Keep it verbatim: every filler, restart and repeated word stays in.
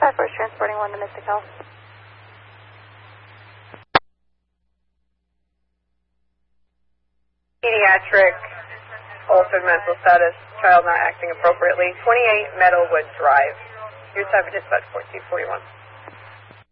five four is transporting one to Mystic Health. Pediatric, altered mental status, child not acting appropriately, twenty-eight Meadowwood Drive. Your time is dispatch fourteen forty-one.